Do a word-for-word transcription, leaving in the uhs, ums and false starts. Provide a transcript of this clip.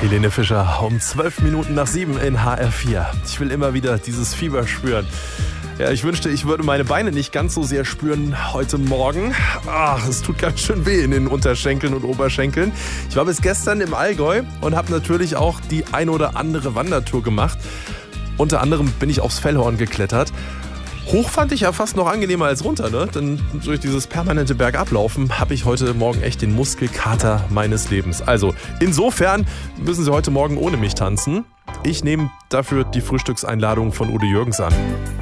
Helene Fischer um zwölf Minuten nach sieben in H R vier. Ich will immer wieder dieses Fieber spüren. Ja, ich wünschte, ich würde meine Beine nicht ganz so sehr spüren heute Morgen. Ach, es tut ganz schön weh in den Unterschenkeln und Oberschenkeln. Ich war bis gestern im Allgäu und habe natürlich auch die ein oder andere Wandertour gemacht. Unter anderem bin ich aufs Fellhorn geklettert. Hoch fand ich ja fast noch angenehmer als runter, ne? Denn durch dieses permanente Bergablaufen habe ich heute Morgen echt den Muskelkater meines Lebens. Also insofern müssen Sie heute Morgen ohne mich tanzen. Ich nehme dafür die Frühstückseinladung von Udo Jürgens an.